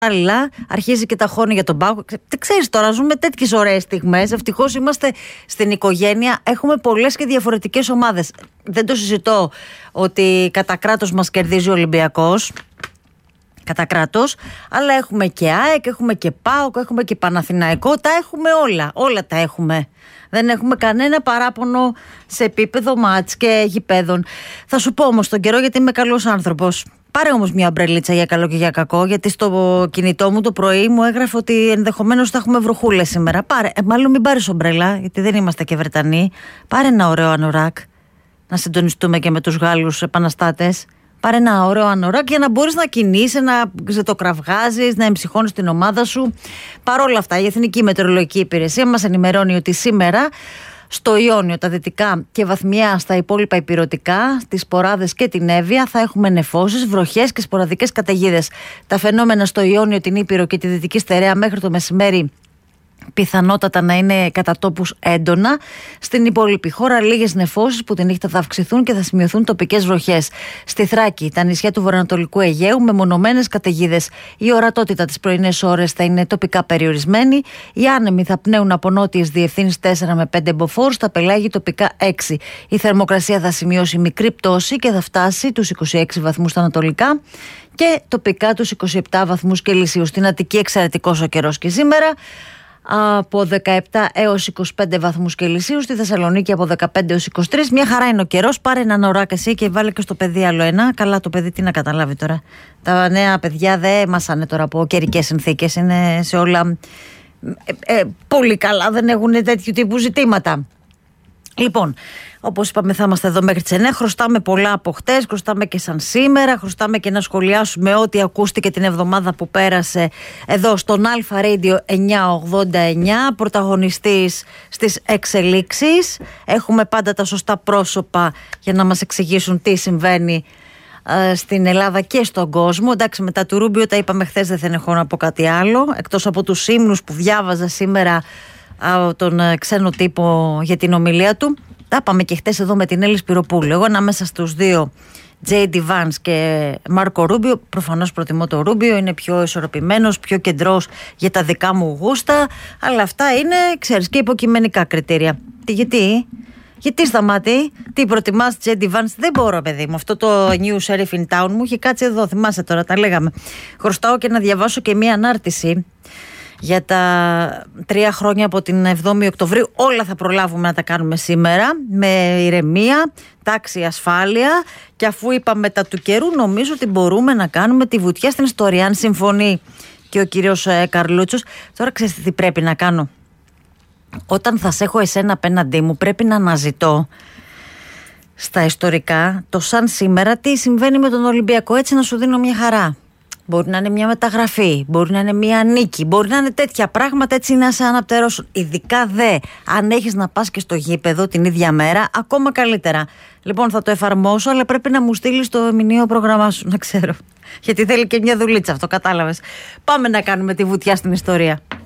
Άλλα, αρχίζει και τα χώνει για τον ΠΑΟΚ. Τι ξέρεις τώρα, ζούμε τέτοιες ωραίες στιγμές. Ευτυχώς είμαστε στην οικογένεια. Έχουμε πολλές και διαφορετικές ομάδες. Δεν το συζητώ ότι κατά κράτος μας κερδίζει ο Ολυμπιακός. Κατά κράτος. Αλλά έχουμε και ΑΕΚ, έχουμε και ΠΑΟΚ, έχουμε και Παναθηναϊκό. Τα έχουμε όλα. Όλα τα έχουμε. Δεν έχουμε κανένα παράπονο σε επίπεδο μάτς και γηπέδων. Θα σου πω όμως τον καιρό, γιατί είμαι καλός άνθρωπος. Πάρε όμως μια ομπρελίτσα για καλό και για κακό, γιατί στο κινητό μου το πρωί μου έγραφε ότι ενδεχομένως θα έχουμε βροχούλες σήμερα. Πάρε, μάλλον μην πάρεις ομπρέλα, γιατί δεν είμαστε και Βρετανοί. Πάρε ένα ωραίο ανοράκ, να συντονιστούμε και με τους Γάλλους επαναστάτες. Πάρε ένα ωραίο ανοράκ για να μπορείς να κινείσαι, να ξετοκραυγάζεις, να εμψυχώνεις την ομάδα σου. Παρ' όλα αυτά, η Εθνική Μετεωρολογική Υπηρεσία μας ενημερώνει ότι σήμερα στο Ιόνιο, τα δυτικά και βαθμιά στα υπόλοιπα ηπειρωτικά, στις Ποράδες και την Εύβοια θα έχουμε νεφώσεις, βροχές και σποραδικές καταιγίδες. Τα φαινόμενα στο Ιόνιο, την Ήπειρο και τη Δυτική Στερέα μέχρι το μεσημέρι πιθανότατα να είναι κατά τόπους έντονα. Στην υπόλοιπη χώρα λίγες νεφώσεις που τη νύχτα θα αυξηθούν και θα σημειωθούν τοπικές βροχές. Στη Θράκη, τα νησιά του βορειοανατολικού Αιγαίου με μονομένες καταιγίδες. Η ορατότητα τις πρωινές ώρες θα είναι τοπικά περιορισμένη. Οι άνεμοι θα πνέουν από νότιες διευθύνσεις 4 με 5 μποφόρ, στα πελάγη τοπικά 6. Η θερμοκρασία θα σημειώσει μικρή πτώση και θα φτάσει τους 26 βαθμούς στα ανατολικά και τοπικά τους 27 βαθμούς Κελσίου. Στην Αττική εξαιρετικός ο καιρός και σήμερα, από 17 έως 25 βαθμούς Κελσίου, στη Θεσσαλονίκη από 15 έως 23. Μια χαρά είναι ο καιρός. Πάρε ένα νωράκι εσύ και βάλε και στο παιδί άλλο ένα. Καλά, το παιδί τι να καταλάβει τώρα. Τα νέα παιδιά δεν μασάνε τώρα από καιρικές συνθήκες. Είναι σε όλα πολύ καλά. Δεν έχουν τέτοιου τύπου ζητήματα. Λοιπόν, όπως είπαμε, θα είμαστε εδώ μέχρι τις 9. Χρωστάμε πολλά από χτες, χρωστάμε και σαν σήμερα, χρωστάμε και να σχολιάσουμε ό,τι ακούστηκε την εβδομάδα που πέρασε εδώ στον Αλφα Radio 989, πρωταγωνιστής στις εξελίξεις. Έχουμε πάντα τα σωστά πρόσωπα για να μας εξηγήσουν τι συμβαίνει στην Ελλάδα και στον κόσμο. Εντάξει, μετά του Ρούμπιο, τα είπαμε χθες, δεν θα έχω να πω κάτι άλλο, εκτός από τους ύμνους που διάβαζα σήμερα από τον ξένο τύπο για την ομιλία του. Τα πάμε και χτες εδώ με την Έλλη Σπυροπούλου. Εγώ ανάμεσα στους δύο, J.D. Vance και Μάρκο Ρούμπιο, προφανώς προτιμώ το Ρούμπιο, είναι πιο ισορροπημένος, πιο κεντρός για τα δικά μου γούστα, αλλά αυτά είναι, ξέρεις, και υποκειμενικά κριτήρια. Γιατί Σταμάτη, τι προτιμάς, J.D. Vance? Δεν μπορώ, παιδί μου. Αυτό το New Sheriff in Town μου είχε κάτσει εδώ, θυμάσαι τώρα, τα λέγαμε. Χρωστάω και να διαβάσω και μία ανάρτηση για τα 3 χρόνια από την 7η Οκτωβρίου. Όλα θα προλάβουμε να τα κάνουμε σήμερα με ηρεμία, τάξη, ασφάλεια, και αφού είπαμε τα του καιρού, νομίζω ότι μπορούμε να κάνουμε τη βουτιά στην ιστορία, αν συμφωνεί και ο κύριος Καρλούτσος. Τώρα ξέρεις τι πρέπει να κάνω? Όταν θα σε έχω εσένα απέναντί μου, πρέπει να αναζητώ στα ιστορικά το σαν σήμερα τι συμβαίνει με τον Ολυμπιακό, έτσι να σου δίνω μια χαρά. Μπορεί να είναι μια μεταγραφή, μπορεί να είναι μια νίκη, μπορεί να είναι τέτοια πράγματα, έτσι να σε αναπτερώσουν. Ειδικά αν έχεις να πας και στο γήπεδο την ίδια μέρα, ακόμα καλύτερα. Λοιπόν, θα το εφαρμόσω, αλλά πρέπει να μου στείλεις το μηνιαίο πρόγραμμά σου, να ξέρω. Γιατί θέλει και μια δουλίτσα, αυτό κατάλαβες. Πάμε να κάνουμε τη βουτιά στην ιστορία.